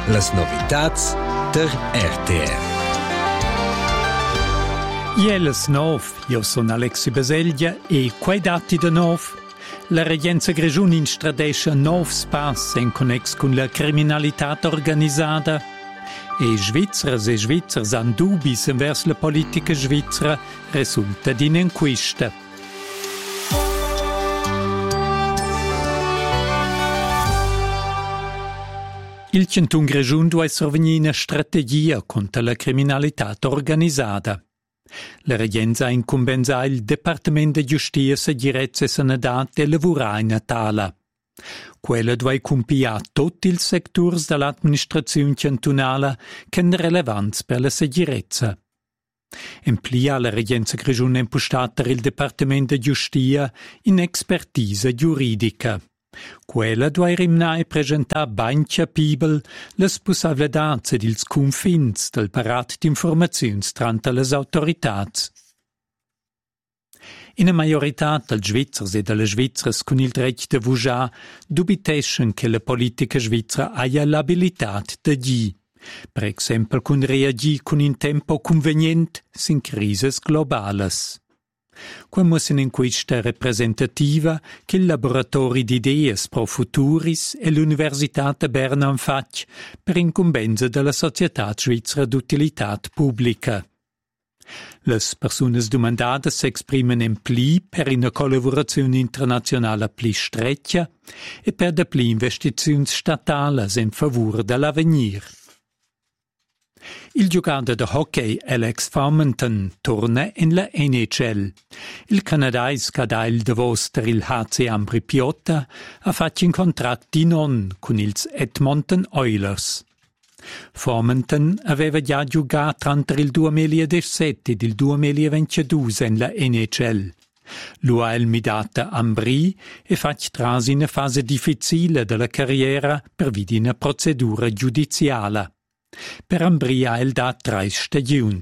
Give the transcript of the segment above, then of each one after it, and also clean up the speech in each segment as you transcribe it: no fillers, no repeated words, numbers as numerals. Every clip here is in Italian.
Las novitats der RTR. Ielas nov, io sono Alexi Baseglia e quei dati da nov. La Regenza Grischun instradesce nov spas in connex con la criminalità organizzata. E Svizzers han dubis vers la politica svizzera resulta d'inenquista. Il Canton Grischun deve sorvenire una strategia contro la criminalità organizzata. La Regenza incumbenza il Dipartimento di Giustizia, Direzza e Sanità e Lavora in Natala. Quella deve compiere tutti i settori dell'amministrazione cantonale che hanno rilevanza per la sicurezza. Implia la Regenza Grischun impostata il Dipartimento di Giustizia in expertise giuridica. Quella deve rimnare e presentare ben capibile le possibilità e i confini del parat di informazioni tra le autorità. In maggiorità dei svizzeri e delle svizzere con il diritto di votare dubitano che la politica svizzera abbia l'abilità di agire, per esempio con reagire con un tempo conveniente in crisi globali. Come in inquista rappresentativa che il laboratorio di idee pro futuris e l'Università di Berna hanno fatto per incombenza della società svizzera d'utilità pubblica. Le persone domandate si esprimono in pli per una collaborazione internazionale più stretta e per le pli investizioni statali in favore dell'avvenire. Il giocatore di hockey Alex Formenton torna in la NHL. Il canadese che dà il davos per il HC Ambri Piotta ha fatto un contratto di non con ils Edmonton Oilers. Formenton aveva già giocato tra il 2017 e il 2022 in la NHL. Lui ha ilmidato Ambri e fatto trasi in una fase difficile della carriera per via una procedura giudiziale. Per Ambri ha il da 3 stagioni.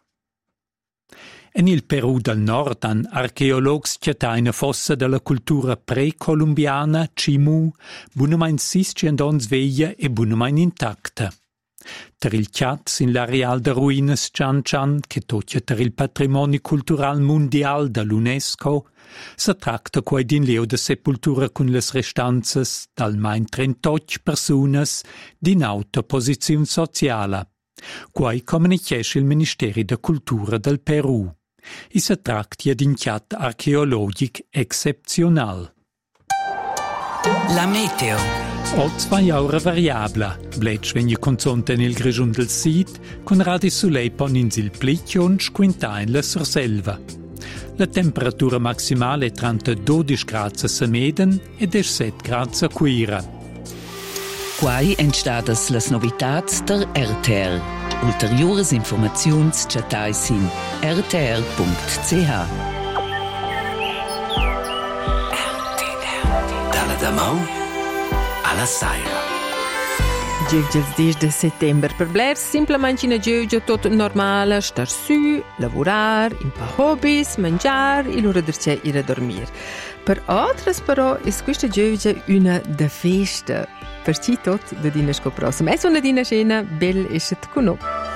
In il Perù del Nord han archeologi schiattati una fossa della cultura precolombiana, Chimu, buonamain 600 veglia e buonamain intacta. Per il Chiat in l'areal de ruines Chan Chan, che tocca per il patrimonio culturale mondiale dell'UNESCO, si tratta quai di un leo de sepoltura con le restanze d'almain 38 persone di un'alta posizione sociale, quai comunicesce il Ministero della Cultura del Perù. E si tratta di un Chiat archeologico eccezionale. La meteo. O 2 ore variabile. Bletsch wenn je consonten il Grischun del Sid, con radi sulei ponins il plicchio und squintain la surselva. La temperatura maximale è tra 12 gradi a Meden e 17 gradi a Quira. Quai entstadas las novitats der RTR. Ulteriores informaziuns chatais in rtr.ch. Dalla Damau alla Saira. Giugels 10 de settembre per Blair simplemente una giuggia tot normale, star su, lavorar, in pa hobbies, mangiar e l'ora d'irce ir a dormir. Per altres però è questa giuggia una de festa. Per ci tot de dina scoprossima. E una dina scena bel esce con noi.